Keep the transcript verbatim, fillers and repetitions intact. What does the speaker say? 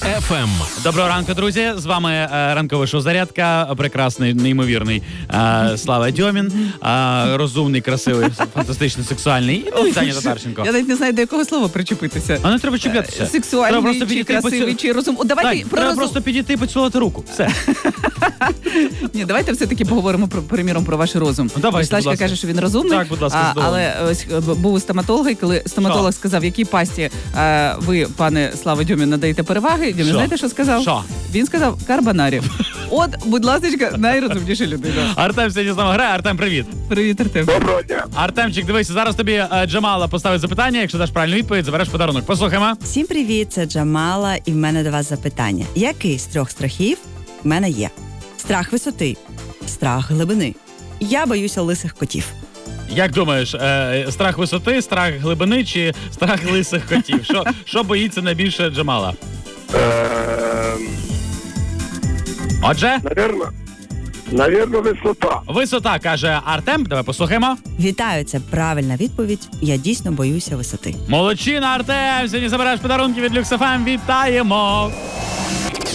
еф ем. Доброго ранку, друзі. З вами е, ранкове шоу «Зарядка». Прекрасний, неймовірний е, Слава Дьомін. Е, розумний, красивий, фантастичний, сексуальний. Ну і Таня Татарченко. Я навіть не знаю, до якого слова причепитися. А не треба чіплятися. Сексуальний, чи красивий, чи розум. О, давайте Так, про треба розум. просто підійти і поцілувати руку. Все. Ні, давайте все-таки поговоримо про, приміром, про ваш розум. Ну, давайте, Слачка будь ласка. каже, що він розумний. Так, будь ласка, а, задоволений. але ось е, був у стоматолога, і коли стоматолог Що? сказав, якій пасті е, ви, пане Слава Дьомін, надаєте переваги, Дьомін, Що? знаєте, що сказав? Що? Він сказав карбонарі. От, будь ласка, найрозумніша людина. Артем сьогодні з нами грає. Артем, привіт. Привіт, Артем. Доброго дня. Артемчик, дивися, зараз тобі е, Джамала поставить запитання. Якщо даш правильну відповідь, забереш подарунок. Послухаємо. Всім привіт, це Джамала, і в мене до вас запитання. Який з трьох страхів в мене є? Страх висоти, страх глибини. Я боюся лисих котів. Як думаєш, е, страх висоти, страх глибини чи страх лисих котів? Що, що боїться найбільше Джамала? Ем, Отже, Навірно, навірно, висота. висота, каже Артем. Давай послухаємо. Вітаю, це правильна відповідь. Я дійсно боюся висоти. Молодчина, Артем! Сьогодні забираєш подарунки від Люкс еф ем. Вітаємо!